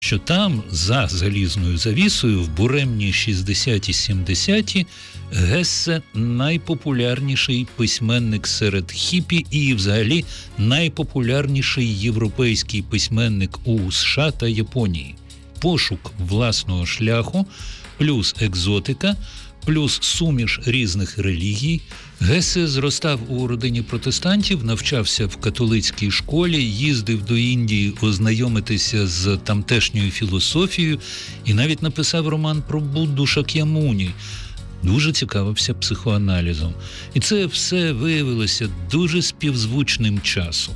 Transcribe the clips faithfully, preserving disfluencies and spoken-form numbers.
що там, за залізною завісою, в буремні шістдесяті-сімдесяті, Гессе найпопулярніший письменник серед хіпі і, взагалі, найпопулярніший європейський письменник у США та Японії. Пошук власного шляху, плюс екзотика, плюс суміш різних релігій. Гессе зростав у родині протестантів, навчався в католицькій школі, їздив до Індії ознайомитися з тамтешньою філософією і навіть написав роман про Будду Шак'ямуні. Дуже цікавився психоаналізом. І це все виявилося дуже співзвучним часу.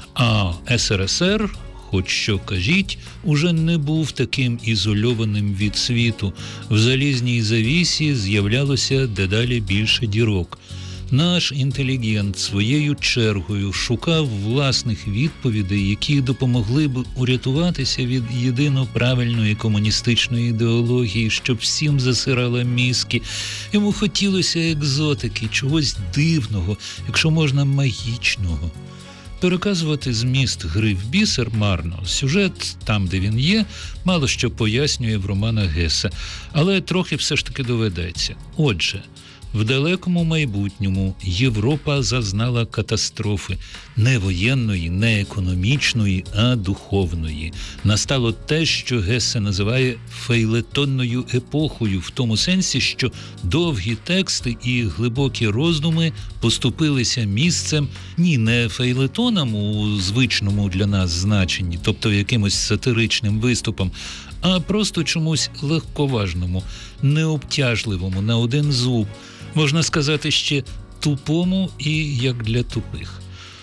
А ес ер ес ер, хоч що кажіть, уже не був таким ізольованим від світу. В залізній завісі з'являлося дедалі більше дірок. Наш інтелігент своєю чергою шукав власних відповідей, які допомогли б урятуватися від єдино правильної комуністичної ідеології, щоб всім засирала мізки. Йому хотілося екзотики, чогось дивного, якщо можна магічного. Переказувати зміст гри в бісер марно. Сюжет, там, де він є, мало що пояснює в романах Гессе, але трохи все ж таки доведеться. Отже, в далекому майбутньому Європа зазнала катастрофи не воєнної, не економічної, а духовної. Настало те, що Гессе називає фейлетонною епохою, в тому сенсі, що довгі тексти і глибокі роздуми поступилися місцем ні не фейлетонам у звичному для нас значенні, тобто якимось сатиричним виступом, а просто чомусь легковажному, необтяжливому, на один зуб, можна сказати, ще тупому і як для тупих.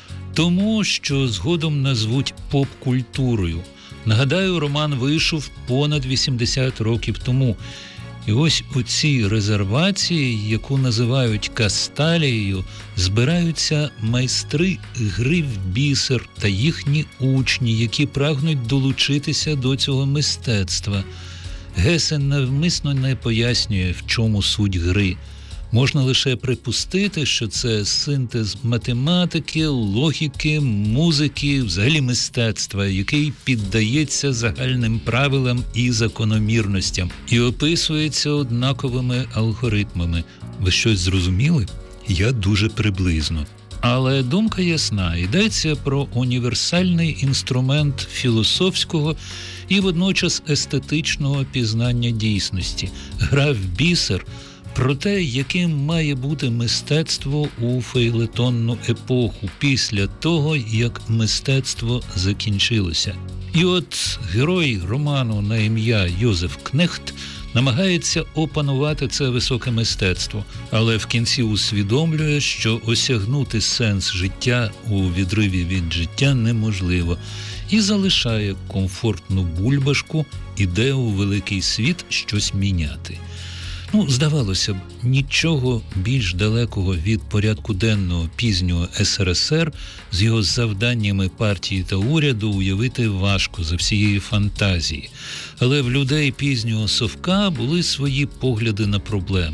Тому, що згодом назвуть поп-культурою. Нагадаю, роман вийшов понад вісімдесят років тому. І ось у цій резервації, яку називають Касталією, збираються майстри гри в бісер та їхні учні, які прагнуть долучитися до цього мистецтва. Гессе навмисно не пояснює, в чому суть гри. Можна лише припустити, що це синтез математики, логіки, музики, взагалі мистецтва, який піддається загальним правилам і закономірностям і описується однаковими алгоритмами. Ви щось зрозуміли? Я дуже приблизно. Але думка ясна. Йдеться про універсальний інструмент філософського і водночас естетичного пізнання дійсності. Гра в бісер – про те, яким має бути мистецтво у фейлетонну епоху після того, як мистецтво закінчилося. І от герой роману на ім'я Йозеф Кнехт намагається опанувати це високе мистецтво, але в кінці усвідомлює, що осягнути сенс життя у відриві від життя неможливо, і залишає комфортну бульбашку, іде у великий світ щось міняти. Ну, здавалося б, нічого більш далекого від порядку денного пізнього ес ер ес ер з його завданнями партії та уряду уявити важко за всієї фантазії. Але в людей пізнього совка були свої погляди на проблему.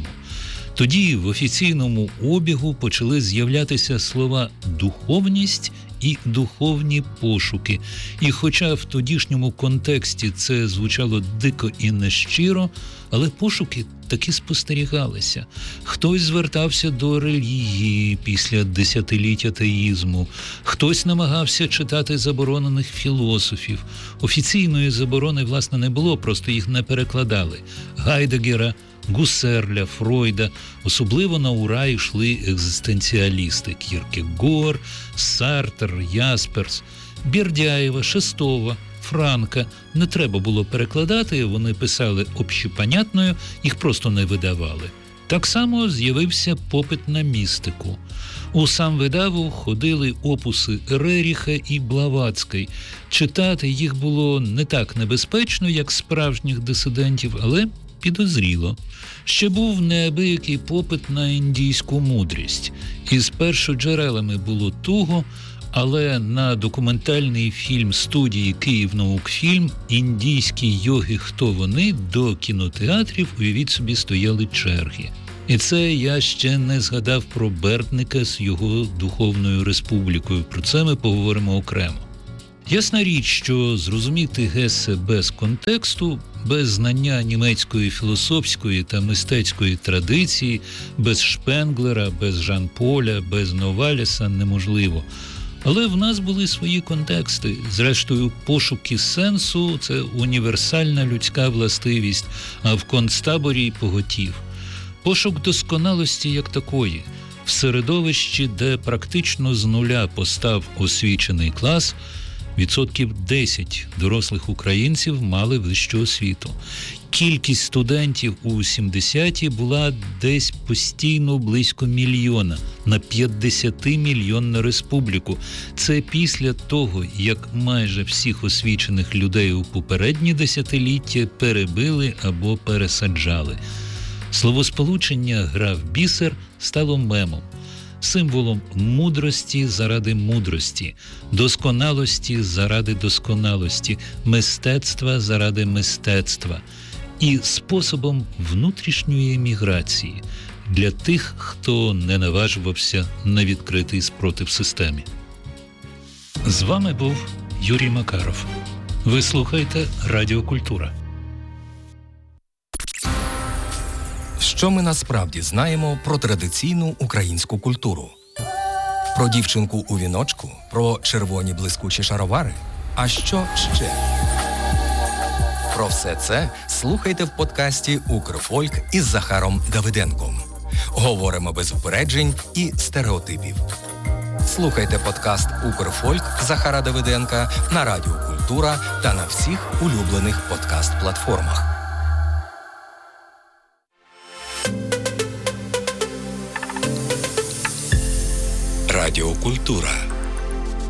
Тоді в офіційному обігу почали з'являтися слова «духовність» і «духовні пошуки». І хоча в тодішньому контексті це звучало дико і нещиро, але пошуки таки спостерігалися. Хтось звертався до релігії після десятиліть атеїзму, хтось намагався читати заборонених філософів. Офіційної заборони, власне, не було, просто їх не перекладали. Гайдегера, Гуссерля, Фройда, особливо на ура йшли екзистенціалісти – Кіркегор, Сартер, Ясперс, Бердяєва, Шестова, Франка. Не треба було перекладати, вони писали общепонятною, їх просто не видавали. Так само з'явився попит на містику. У самвидаву ходили опуси Реріха і Блаватської. Читати їх було не так небезпечно, як справжніх дисидентів, але підозріло. Ще був неабиякий попит на індійську мудрість. Із першоджерелами було туго, але на документальний фільм студії «Київнаукфільм» «Індійські йоги. Хто вони?» до кінотеатрів, уявіть собі, стояли черги. І це я ще не згадав про Бердника з його Духовною Республікою. Про це ми поговоримо окремо. Ясна річ, що зрозуміти Гессе без контексту, без знання німецької філософської та мистецької традиції, без Шпенглера, без Жан-Поля, без Новаліса неможливо. Але в нас були свої контексти. Зрештою, пошуки сенсу – це універсальна людська властивість, а в концтаборі й поготів. Пошук досконалості як такої. В середовищі, де практично з нуля постав освічений клас, відсотків десять дорослих українців мали вищу освіту. Кількість студентів у сімдесяті була десь постійно близько мільйона на п'ятдесятимільйонну республіку. Це після того, як майже всіх освічених людей у попередні десятиліття перебили або пересаджали. Словосполучення «грав бісер» стало мемом, символом мудрості заради мудрості, досконалості заради досконалості, мистецтва заради мистецтва і способом внутрішньої еміграції для тих, хто не наважувався на відкритий спротив системі. З вами був Юрій Макаров. Ви слухаєте Радіо Культура. Що ми насправді знаємо про традиційну українську культуру? Про дівчинку у віночку? Про червоні блискучі шаровари? А що ще? Про все це слухайте в подкасті «Укрфольк» із Захаром Давиденком. Говоримо без упереджень і стереотипів. Слухайте подкаст «Укрфольк» Захара Давиденка на Радіо Культура та на всіх улюблених подкаст-платформах. Радіо Культура.